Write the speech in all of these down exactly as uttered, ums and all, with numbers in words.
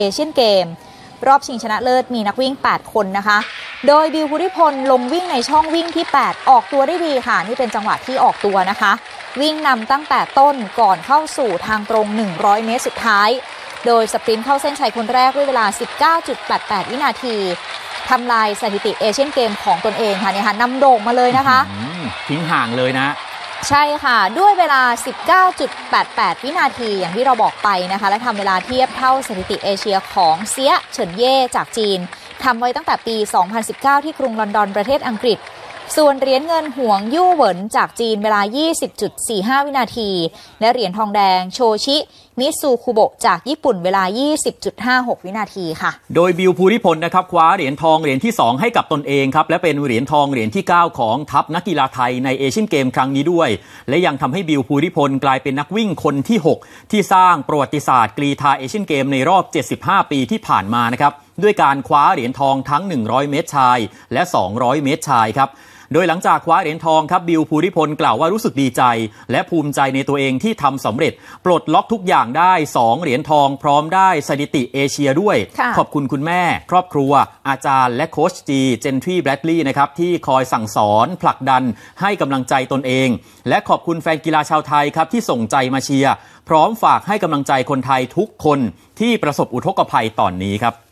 เอเชียนเกมรอบชิงชนะเลิศมีนักวิ่งแปดคนนะคะโดยบิว ภูริพลลงวิ่งในช่องวิ่งที่แปดออกตัวได้ดีค่ะนี่เป็นจังหวะที่ออกตัวนะคะวิ่งนำตั้งแต่ต้นก่อนเข้าสู่ทางตรงหนึ่งร้อยเมตรสุดท้ายโดยสปรินต์เข้าเส้นชัยคนแรกด้วยเวลา สิบเก้าจุดแปดแปด วินาทีทำลายสถิติเอเชียนเกมของตนเองค่ะเนี่ยค่ะนำโด่งมาเลยนะคะทิ้งห่างเลยนะใช่ค่ะด้วยเวลา สิบเก้าจุดแปดแปด วินาทีอย่างที่เราบอกไปนะคะและทำเวลาเทียบเท่าสถิติเอเชียของเซียเฉินเย่จากจีนทำไว้ตั้งแต่ปี สองพันสิบเก้า ที่กรุงลอนดอนประเทศอังกฤษส่วนเหรียญเงินหวงยู่เหวินจากจีนเวลา ยี่สิบจุดสี่ห้า วินาทีและเหรียญทองแดงโชชิมิซูคุโบะจากญี่ปุ่นเวลา ยี่สิบจุดห้าหก วินาทีค่ะโดยบิว ภูริพลนะครับคว้าเหรียญทองเหรียญที่สองให้กับตนเองครับและเป็นเหรียญทองเหรียญที่เก้าของทัพนักกีฬาไทยในเอเชียนเกมครั้งนี้ด้วยและยังทำให้บิว ภูริพลกลายเป็นนักวิ่งคนที่หกที่สร้างประวัติศาสตร์กรีฑาเอเชียนเกมในรอบเจ็ดสิบห้าปีที่ผ่านมานะครับด้วยการคว้าเหรียญทองทั้งหนึ่งร้อยเมตรชายและสองร้อยเมตรชายครับโดยหลังจากคว้าเหรียญทองครับบิว ภูริพลกล่าวว่ารู้สึกดีใจและภูมิใจในตัวเองที่ทำสำเร็จปลดล็อกทุกอย่างได้สองเหรียญทองพร้อมได้สถิติเอเชียด้วยขอบคุณคุณแม่ครอบครัวอาจารย์และโค้ชจีเจนทรีแบรดลีย์นะครับที่คอยสั่งสอนผลักดันให้กำลังใจตนเองและขอบคุณแฟนกีฬาชาวไทยครับที่ส่งใจมาเชียร์พร้อมฝากให้กำลังใจคนไทยทุกคนที่ประสบอุทกภัยตอนนี้ครับ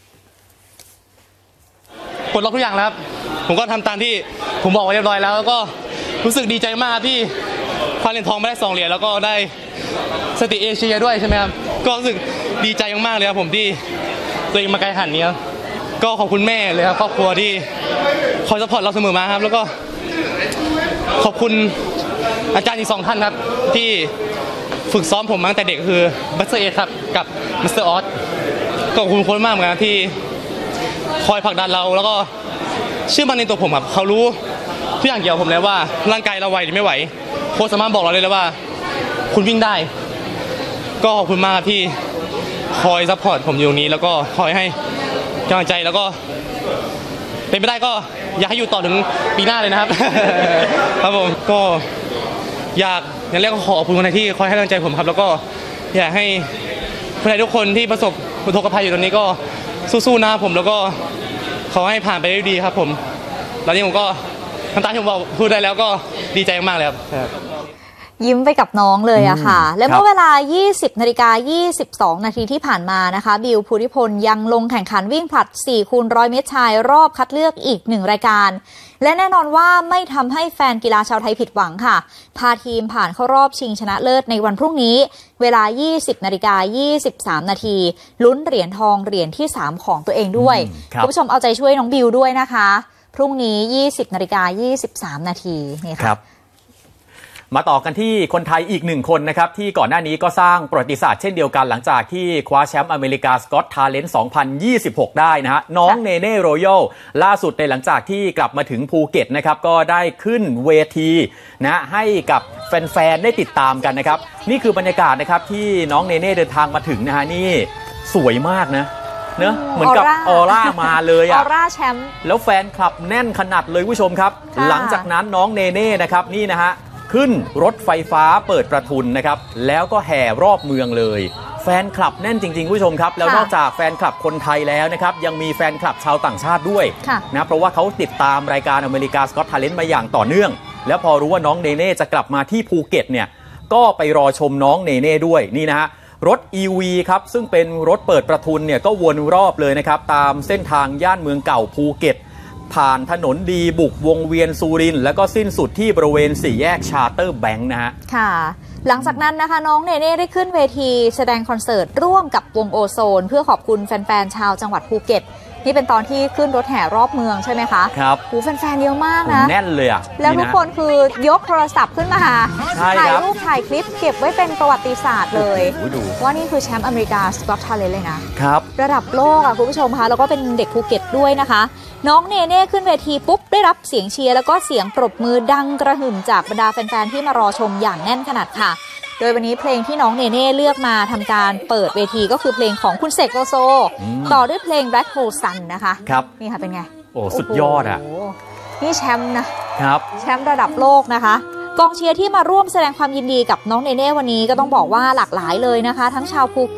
ปลดล็อกทุกอย่างแล้วครับผมก็ทำตามที่ผมบอกไว้เรียบร้อยแล้วแล้วก็รู้สึกดีใจมากที่คว้าเหรียญทองไม่ได้สองเหรียญแล้วก็ได้สถิติเอเชียด้วยใช่ไหมครับก็รู้สึกดีใจมากๆเลยครับผมที่ตัวเองมาไกลขนาดนี้ครับก็ขอบคุณแม่เลยครับครอบครัวที่คอยซัพพอร์ตเราเสมอมาครับแล้วก็ขอบคุณอาจารย์อีกสองท่านครับที่ฝึกซ้อมผมมาตั้งแต่เด็กคือบัสเตอร์เอครับกับมิสเตอร์ออสก็ขอบคุณคนมากเหมือนกันที่คอยผลักดันเราแล้วก็เชื่อมั่นในตัวผมครับเขารู้ทุกอย่างเกี่ยวกับผมแล้วว่าร่างกายเราไหวหรือไม่ไหวโค้ชสามารถบอกเราเลยแล้วว่าคุณวิ่งได้ก็ขอบคุณมากที่คอยซัพพอร์ตผมอยู่ตรงนี้แล้วก็คอยให้กำลังใจแล้วก็เป็นไปได้ก็อยากให้อยู่ต่อถึงปีหน้าเลยนะครับ ครับผมก็อยากอย่างแรกก็ขอบคุณคนไทยที่คอยให้กำลังใจผมครับแล้วก็อยากให้คนไทยทุกคนที่ประสบอุทกภัยอยู่ตรงนี้ก็สู้ๆนะผมแล้วก็ขอให้ผ่านไปได้ดีครับผมแล้วนี่ผมก็น้ำตาที่ผมบอกพูดได้แล้วก็ดีใจมากเลยครับยิ้มไปกับน้องเลยอะค่ะและเมื่อเวลา ยี่สิบนาฬิกายี่สิบสอง นาทีที่ผ่านมานะคะบิว ภูริพลยังลงแข่งขันวิ่งผลัด สี่คูณร้อยเมตรชายรอบคัดเลือกอีกหนึ่งรายการและแน่นอนว่าไม่ทำให้แฟนกีฬาชาวไทยผิดหวังค่ะพาทีมผ่านเข้ารอบชิงชนะเลิศในวันพรุ่งนี้เวลา ยี่สิบนาฬิกายี่สิบสาม นาทีลุ้นเหรียญทองเหรียญที่สามของตัวเองด้วยคุณผู้ชมเอาใจช่วยน้องบิวด้วยนะคะพรุ่งนี้ ยี่สิบนาฬิกายี่สิบสาม นาทีนี่ค่ะมาต่อกันที่คนไทยอีกหนึ่งคนนะครับที่ก่อนหน้านี้ก็สร้างประวัติศาสตร์เช่นเดียวกันหลังจากที่คว้าแชมป์อเมริกาสกอตทาเลนต์สองพันยี่สิบหกได้นะฮะน้องเนเน่โรยัลล่าสุดในหลังจากที่กลับมาถึงภูเก็ตนะครับก็ได้ขึ้นเวทีนะให้กับแฟนๆได้ติดตามกันนะครับนี่คือบรรยากาศนะครับที่น้องเนเน่เดินทางมาถึงนะฮะนี่สวยมากนะเนอะเหมือนกับออร่ามาเลยอะออร่าแชมป์แล้วแฟนคลับแน่นขนาดเลยผู้ชมครับหลังจากนั้นน้องเนเน่นะครับนี่นะฮะขึ้นรถไฟฟ้าเปิดประทุนนะครับแล้วก็แห่รอบเมืองเลยแฟนคลับแน่นจริงๆผู้ชมครับแล้วนอกจากแฟนคลับคนไทยแล้วนะครับยังมีแฟนคลับชาวต่างชาติด้วยนะเพราะว่าเขาติดตามรายการอเมริกาสกอตทาเลนต์มาอย่างต่อเนื่องแล้วพอรู้ว่าน้องเนเน่จะกลับมาที่ภูเก็ตเนี่ยก็ไปรอชมน้องเนเน่ด้วยนี่นะฮะรถ อี วี ครับซึ่งเป็นรถเปิดประทุนเนี่ยก็วนรอบเลยนะครับตามเส้นทางย่านเมืองเก่าภูเก็ตผ่านถนนดีบุกวงเวียนสุรินทร์แล้วก็สิ้นสุดที่บริเวณสี่แยกชาร์เตอร์แบงค์นะฮะค่ะหลังจากนั้นนะคะน้องเนเน่ได้ขึ้นเวทีแสดงคอนเสิร์ตร่วมกับวงโอโซนเพื่อขอบคุณแฟนๆชาวจังหวัดภูเก็ตนี่เป็นตอนที่ขึ้นรถแห่รอบเมืองใช่ไหมคะครับหูแฟนๆเยอะมากนะแน่นเลยอ่ะแล้วทุกคนคือยกโทรศัพท์ขึ้นมาถ่ายรูปถ่ายคลิปเก็บไว้เป็นประวัติศาสตร์เลยว่านี่คือแชมป์อเมริกาสกอตทาเลนต์เลยนะครับระดับโลกอ่ะคุณผู้ชมคะแล้วก็เป็นเด็กภูเก็ตด้วยนะคะน้องเนเน่ขึ้นเวทีปุ๊บได้รับเสียงเชียร์แล้วก็เสียงปรบมือดังกระหึ่มจากบรรดาแฟนๆที่มารอชมอย่างแน่นขนาดค่ะโดยวันนี้เพลงที่น้องเนเน่เลือกมาทำการเปิดเวทีก็คือเพลงของคุณเสกโลโซต่อด้วยเพลง Black Hole Sun นะคะครับนี่ค่ะเป็นไงโอ้สุดยอดอ่ะนี่แชมป์นะครับแชมป์ระดับโลกนะคะกองเชียร์ที่มาร่วมแสดงความยินดีกับน้องเนเน่วันนี้ก็ต้องบอกว่าหลากหลายเลยนะคะทั้งชาวภูเก็ต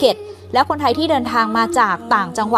และคนไทยที่เดินทางมาจากต่างจังหวัด